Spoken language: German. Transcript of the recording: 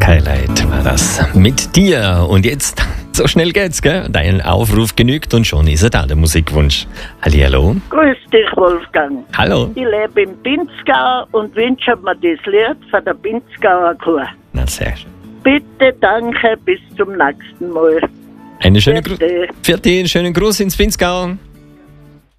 Skylight war das mit dir. Und jetzt, so schnell geht's, gell? Dein Aufruf genügt und schon ist er da, der Musikwunsch. Hallihallo. Grüß dich, Wolfgang. Hallo. Ich lebe im Pinzgau und wünsche mir das Lied von der Pinzgauer Chor. Na, sehr schön. Bitte, danke, bis zum nächsten Mal. Einen schönen Bitte. Gruß. Für den schönen Gruß ins Pinzgau.